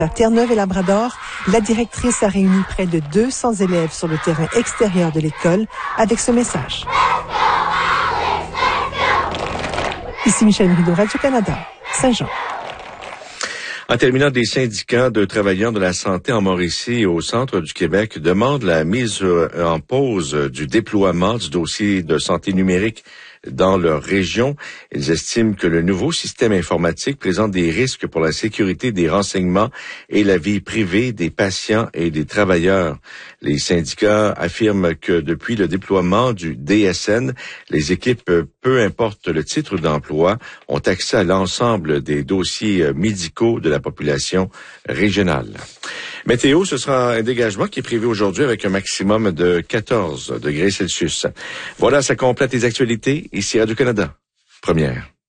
À Terre-Neuve et Labrador, la directrice a réuni près de 200 élèves sur le terrain extérieur de l'école avec ce message. Ici Michel Rideau, Radio-Canada, Saint-Jean. En terminant, des syndicats de travailleurs de la santé en Mauricie et au centre du Québec demandent la mise en pause du déploiement du dossier de santé numérique dans leur région. Ils estiment que le nouveau système informatique présente des risques pour la sécurité des renseignements et la vie privée des patients et des travailleurs. Les syndicats affirment que depuis le déploiement du DSN, les équipes, peu importe le titre d'emploi, ont accès à l'ensemble des dossiers médicaux de la population régionale. Météo, ce sera un dégagement qui est prévu aujourd'hui avec un maximum de 14 degrés Celsius. Voilà, ça complète les actualités. Ici Radio-Canada, première.